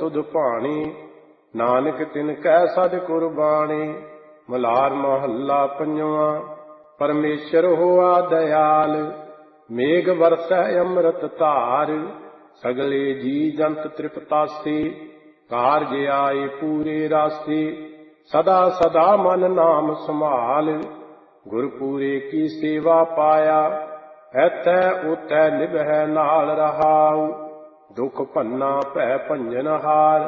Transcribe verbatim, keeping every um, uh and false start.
ਸੁਧ ਭਾਣੀ, ਨਾਨਕ ਤਿਨ ਕੈ ਸਦ ਕੁਰਬਾਣੀ। ਮਲਾਰ ਮਹੱਲਾ ਪੰਜਵਾਂ। ਪਰਮੇਸ਼ਰ ਹੋਆ ਦਇਆਲ, ਮੇਘ ਵਰਸੈ ਅੰਮ੍ਰਿਤ ਧਾਰ। ਸਗਲੇ ਜੀ ਜੰਤ ਤ੍ਰਿਪਤਾਸੀ, ਕਾਰਜ ਆਏ ਪੂਰੇ ਰਾਸੀ। ਸਦਾ ਸਦਾ ਮਨ ਨਾਮ ਸੰਭਾਲ, ਗੁਰਪੂਰੇ ਕੀ ਸੇਵਾ ਪਾਇਆ। ਐਥੈ ਓਥੈ ਨਿਭੈ ਨਾਲ ਰਹਾਉ, ਦੁਖ ਭੰਨਾ ਭੈ ਭੰਜਨ ਹਾਰ।